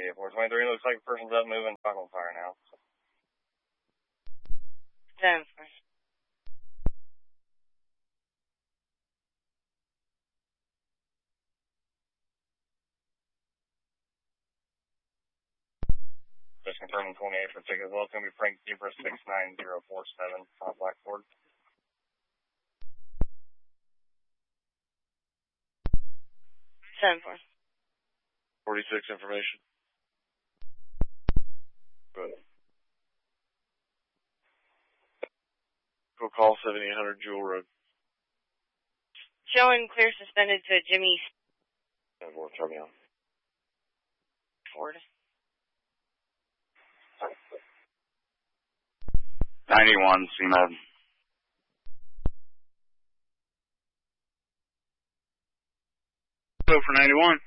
423, looks like a person's up moving. Back on fire now. 10-4. Just confirming 28 for ticket as well. It's going to be Frank Zebra 69047 on Blackboard. 10-4. 46 information. Good. Go call 7800 Jewel Road. Showing clear suspended to Jimmy 10-4, turn me on. Ford. 91, CMed. Go for 91.